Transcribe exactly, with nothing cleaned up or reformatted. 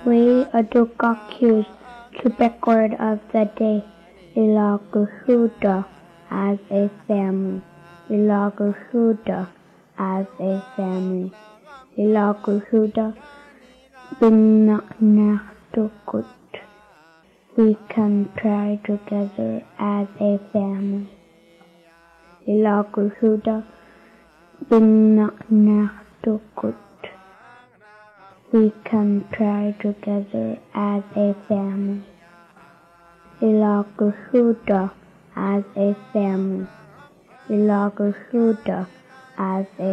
We accuse to record of the day. Ilaguhuda as a family. Ilaguhuda as a family. Ilaguhuda binaknaktukut. We can try together as a family. Ilaguhuda binaknaktukut. We can try together as a family. Ilaguhuda as a family. Ilaguhuda as a